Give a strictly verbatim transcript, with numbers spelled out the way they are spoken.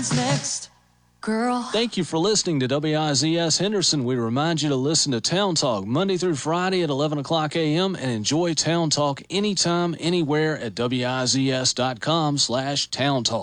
happens next, girl. Thank you for listening to W I Z S Henderson. We remind you to listen to Town Talk Monday through Friday at eleven o'clock a.m. and enjoy Town Talk anytime, anywhere at W I Z S dot com slash Town Talk.